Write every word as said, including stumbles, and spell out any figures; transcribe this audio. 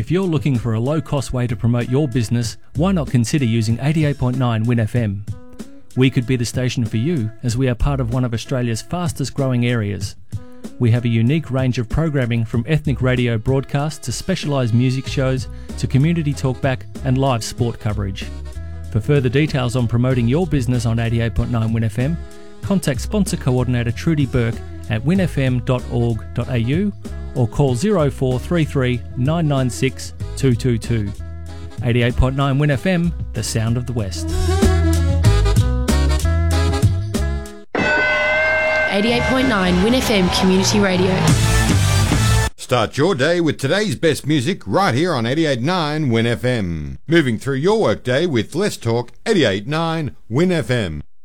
If you're looking for a low-cost way to promote your business, why not consider using eighty-eight point nine Win F M? We could be the station for you, as we are part of one of Australia's fastest growing areas. We have a unique range of programming, from ethnic radio broadcasts to specialised music shows to community talkback and live sport coverage. For further details on promoting your business on eighty-eight point nine Win F M, contact sponsor coordinator Trudy Burke at win f m dot org dot a u or call zero four three three nine nine six two two two. eighty-eight point nine Win F M, the sound of the West. eighty-eight point nine Win F M Community Radio. Start your day with today's best music right here on eighty-eight point nine Win F M. Moving through your workday with Let's Talk eighty-eight point nine Win F M.